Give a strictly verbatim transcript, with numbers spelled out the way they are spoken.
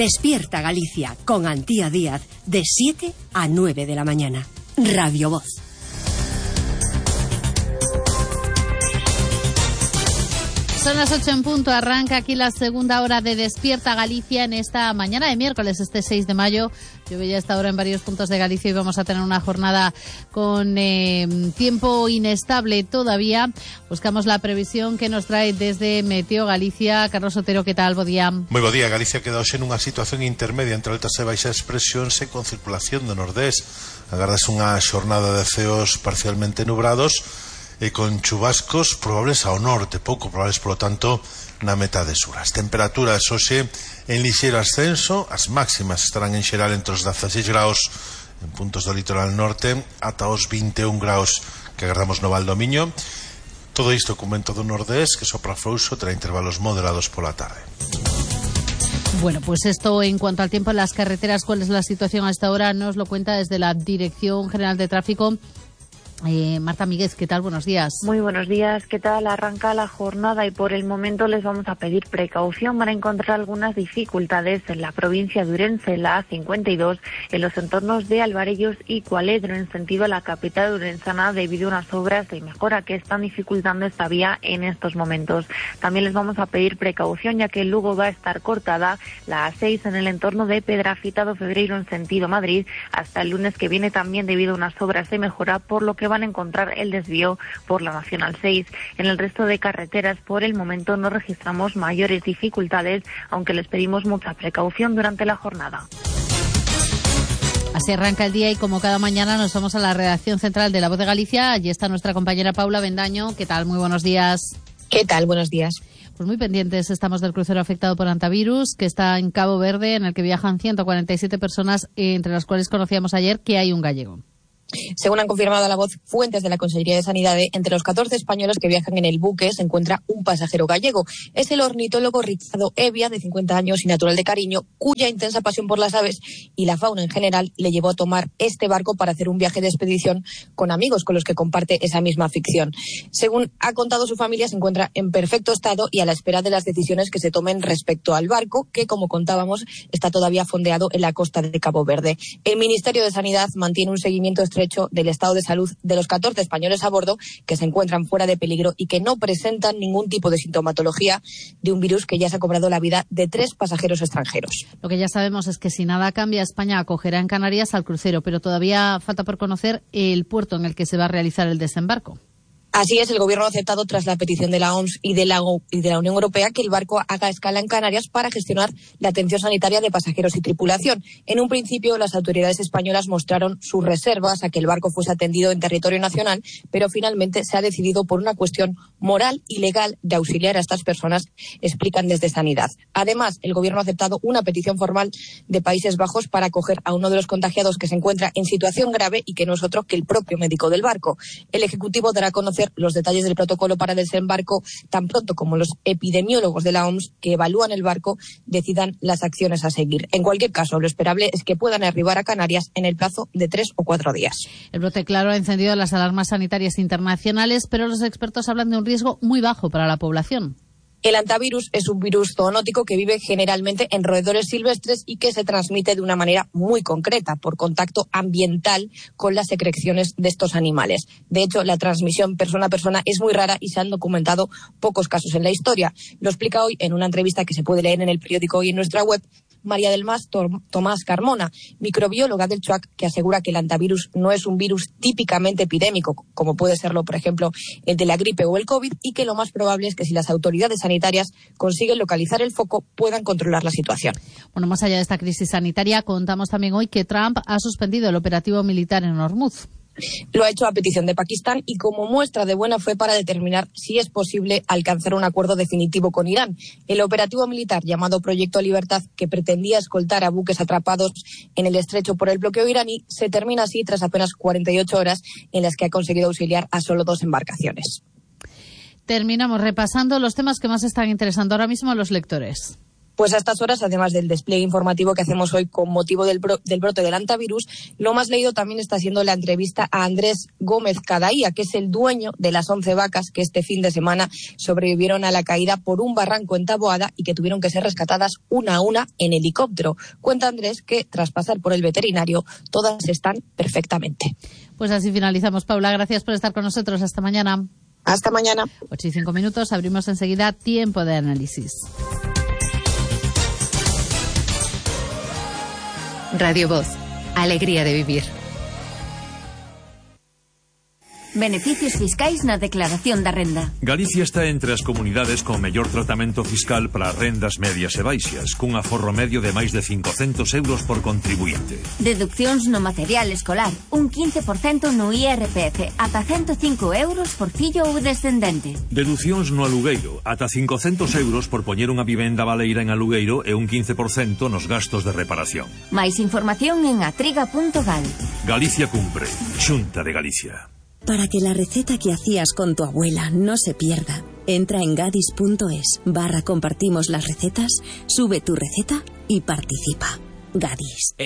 Despierta Galicia con Antía Díaz de siete a nueve de la mañana. Radio Voz. Son las ocho en punto, arranca aquí la segunda hora de Despierta Galicia en esta mañana de miércoles, este seis de mayo. Llueve ya esta hora en varios puntos de Galicia y vamos a tener una jornada con eh, tiempo inestable todavía. Buscamos la previsión que nos trae desde Meteo Galicia. Carlos Otero, ¿qué tal? Bo día. Moi bo día. Galicia quedou en unha situación intermedia entre altas e baixas presións e con circulación do nordés. Agardas unha xornada de ceos parcialmente nubrados e con chubascos probables ao norte, pouco probables, polo tanto, na metade sur. As temperaturas hoxe en lixeiro ascenso, as máximas estarán en xeral entre os dezaseis graus en puntos do litoral norte ata os vinte e un graus que agardamos no Valdomiño. Todo isto con vento do nordés que sopra frouxo, terá intervalos moderados pola tarde. Bueno, pues esto en cuanto al tiempo en las carreteras, ¿cuál es la situación hasta ahora? Nos lo cuenta desde la Dirección General de Tráfico. Eh, Marta Míguez, ¿qué tal? Buenos días. Muy buenos días, ¿qué tal? Arranca la jornada y por el momento les vamos a pedir precaución. Van a encontrar algunas dificultades en la provincia de Ourense, en la A cincuenta y dos, en los entornos de Alvarellos y Cualedro, en sentido a la capital urensana, debido a unas obras de mejora que están dificultando esta vía en estos momentos. También les vamos a pedir precaución, ya que luego va a estar cortada la A seis en el entorno de Pedrafita do Febreiro, en sentido Madrid, hasta el lunes que viene, también debido a unas obras de mejora, por lo que van a encontrar el desvío por la Nacional seis. En el resto de carreteras, por el momento, no registramos mayores dificultades, aunque les pedimos mucha precaución durante la jornada. Así arranca el día y como cada mañana nos vamos a la redacción central de La Voz de Galicia. Allí está nuestra compañera Paula Bendaño. ¿Qué tal? Muy buenos días. ¿Qué tal? Buenos días. Pues muy pendientes estamos del crucero afectado por hantavirus, que está en Cabo Verde, en el que viajan ciento cuarenta y siete personas, entre las cuales conocíamos ayer que hay un gallego. Según han confirmado a La Voz fuentes de la Consellería de Sanidad, entre los catorce españoles que viajan en el buque se encuentra un pasajero gallego. Es el ornitólogo Ricardo Evia, de cincuenta años y natural de Cariño, cuya intensa pasión por las aves y la fauna en general le llevó a tomar este barco para hacer un viaje de expedición con amigos con los que comparte esa misma afición. Según ha contado su familia, se encuentra en perfecto estado y a la espera de las decisiones que se tomen respecto al barco, que, como contábamos, está todavía fondeado en la costa de Cabo Verde. El Ministerio de Sanidad mantiene un seguimiento estrecho del estado de salud de los catorce españoles a bordo, que se encuentran fuera de peligro y que no presentan ningún tipo de sintomatología de un virus que ya se ha cobrado la vida de tres pasajeros extranjeros. Lo que ya sabemos es que si nada cambia, España acogerá en Canarias al crucero, pero todavía falta por conocer el puerto en el que se va a realizar el desembarco. Así es, el Gobierno ha aceptado, tras la petición de la O M S y de la, y de la Unión Europea, que el barco haga escala en Canarias para gestionar la atención sanitaria de pasajeros y tripulación. En un principio, las autoridades españolas mostraron sus reservas a que el barco fuese atendido en territorio nacional, pero finalmente se ha decidido por una cuestión moral y legal de auxiliar a estas personas, explican desde Sanidad. Además, el Gobierno ha aceptado una petición formal de Países Bajos para acoger a uno de los contagiados que se encuentra en situación grave y que no es otro que el propio médico del barco. El Ejecutivo dará a conocer los detalles del protocolo para desembarco tan pronto como los epidemiólogos de la O M S que evalúan el barco decidan las acciones a seguir. En cualquier caso, lo esperable es que puedan arribar a Canarias en el plazo de tres o cuatro días. El brote, claro, ha encendido las alarmas sanitarias internacionales, pero los expertos hablan de un riesgo muy bajo para la población. El hantavirus es un virus zoonótico que vive generalmente en roedores silvestres y que se transmite de una manera muy concreta, por contacto ambiental con las secreciones de estos animales. De hecho, la transmisión persona a persona es muy rara y se han documentado pocos casos en la historia. Lo explica hoy en una entrevista que se puede leer en el periódico y en nuestra web María del Mas Tomás Carmona, microbióloga del CHUAC, que asegura que el hantavirus no es un virus típicamente epidémico, como puede serlo, por ejemplo, el de la gripe o el COVID, y que lo más probable es que si las autoridades sanitarias consiguen localizar el foco, puedan controlar la situación. Bueno, más allá de esta crisis sanitaria, contamos también hoy que Trump ha suspendido el operativo militar en Hormuz. Lo ha hecho a petición de Pakistán y como muestra de buena fe para determinar si es posible alcanzar un acuerdo definitivo con Irán. El operativo militar llamado Proyecto Libertad, que pretendía escoltar a buques atrapados en el estrecho por el bloqueo iraní, se termina así tras apenas cuarenta y ocho horas en las que ha conseguido auxiliar a solo dos embarcaciones. Terminamos repasando los temas que más están interesando ahora mismo a los lectores. Pues a estas horas, además del despliegue informativo que hacemos hoy con motivo del, bro del brote del hantavirus, lo más leído también está siendo la entrevista a Andrés Gómez Cadaía, que es el dueño de las once vacas que este fin de semana sobrevivieron a la caída por un barranco en Taboada y que tuvieron que ser rescatadas una a una en helicóptero. Cuenta Andrés que, tras pasar por el veterinario, todas están perfectamente. Pues así finalizamos, Paula. Gracias por estar con nosotros. Hasta mañana. Hasta mañana. ocho y cinco minutos. Abrimos enseguida Tiempo de Análisis. Radio Voz. Alegría de vivir. Beneficios fiscais na declaración da renda. Galicia está entre as comunidades con mellor tratamento fiscal para rendas medias e baixas, cun aforro medio de máis de cincocentos euros por contribuinte. Deduccións no material escolar, un quince por cento no I R P F, ata ciento cinco euros por fillo ou descendente. Deducións no alugueiro, ata cincocentos euros por poñer unha vivenda baleira en alugueiro e un quince por cento nos gastos de reparación. Máis información en atriga punto gal. Galicia cumpre. Xunta de Galicia. Para que la receta que hacías con tu abuela no se pierda, entra en gadis punto es barra compartimos las recetas, sube tu receta y participa. Gadis.